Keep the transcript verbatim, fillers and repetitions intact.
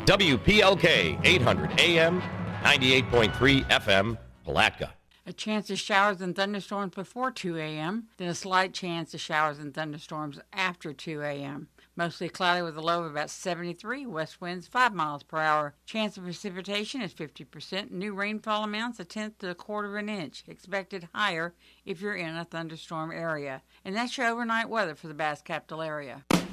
W P L K eight hundred A M, ninety-eight point three F M, Palatka. A chance of showers and thunderstorms before two a.m., then a slight chance of showers and thunderstorms after two a.m. Mostly cloudy with a low of about seventy-three, west winds five miles per hour. Chance of precipitation is fifty percent. New rainfall amounts a tenth to a quarter of an inch. Expected higher if you're in a thunderstorm area. And that's your overnight weather for the Bass Capital area.